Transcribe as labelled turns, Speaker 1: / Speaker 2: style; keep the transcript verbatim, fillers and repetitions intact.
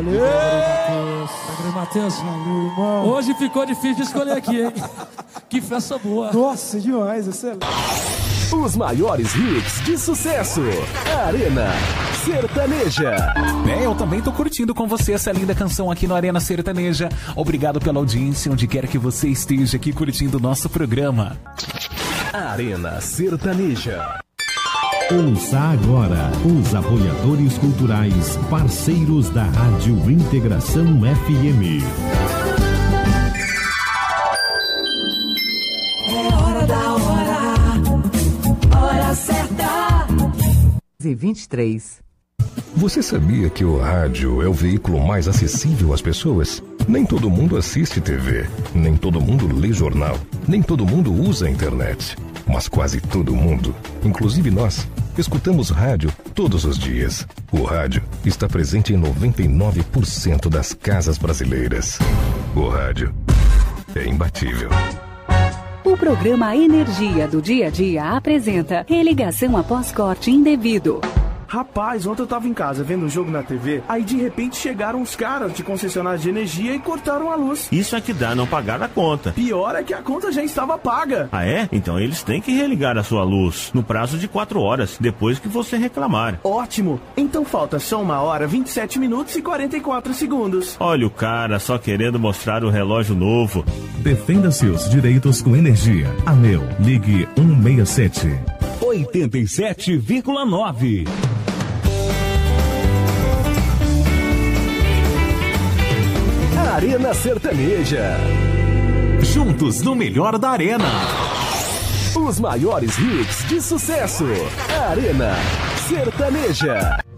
Speaker 1: Valeu,
Speaker 2: Matheus. Matheus.
Speaker 1: Valeu, irmão.
Speaker 2: Hoje ficou difícil de escolher aqui, hein? Que festa boa.
Speaker 1: Nossa, demais, excelente.
Speaker 3: Os maiores hits de sucesso. Arena Sertaneja.
Speaker 4: É, eu também tô curtindo com você essa linda canção aqui no Arena Sertaneja. Obrigado pela audiência, onde quer que você esteja aqui curtindo o nosso programa.
Speaker 3: Arena Sertaneja.
Speaker 5: Ouça agora os apoiadores culturais, parceiros da Rádio Integração F M.
Speaker 6: É hora da hora, hora certa.
Speaker 7: e vinte e três.
Speaker 8: Você sabia que o rádio é o veículo mais acessível às pessoas? Nem todo mundo assiste T V, nem todo mundo lê jornal, nem todo mundo usa a internet. Mas quase todo mundo, inclusive nós, escutamos rádio todos os dias. O rádio está presente em noventa e nove por cento das casas brasileiras. O rádio é imbatível.
Speaker 9: O programa Energia do Dia a Dia apresenta religação após corte indevido.
Speaker 10: Rapaz, ontem eu tava em casa vendo um jogo na T V, aí de repente chegaram os caras de concessionária de energia e cortaram a luz.
Speaker 11: Isso é que dá não pagar a conta.
Speaker 10: Pior é que a conta já estava paga.
Speaker 11: Ah é? Então eles têm que religar a sua luz no prazo de quatro horas, depois que você reclamar.
Speaker 10: Ótimo! Então falta só uma hora, vinte e sete minutos e quarenta e quatro segundos.
Speaker 11: Olha o cara só querendo mostrar o relógio novo.
Speaker 5: Defenda seus direitos com energia. Anel, ligue um seis sete.
Speaker 12: oitenta e sete vírgula nove.
Speaker 3: Arena Sertaneja.
Speaker 12: Juntos no melhor da arena.
Speaker 3: Os maiores hits de sucesso. Arena Sertaneja.